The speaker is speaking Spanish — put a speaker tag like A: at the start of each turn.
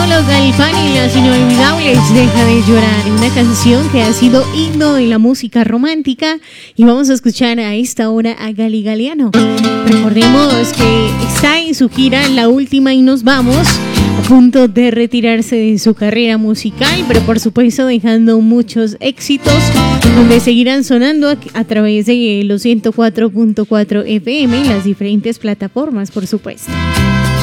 A: Los Galván y las inolvidables Deja de llorar, una canción que ha sido himno de la música romántica, y vamos a escuchar a esta hora a Gali Galeano. Recordemos que está en su gira La Última y Nos Vamos, a punto de retirarse de su carrera musical, pero por supuesto dejando muchos éxitos donde seguirán sonando a través de los 104.4 FM y las diferentes plataformas, por supuesto.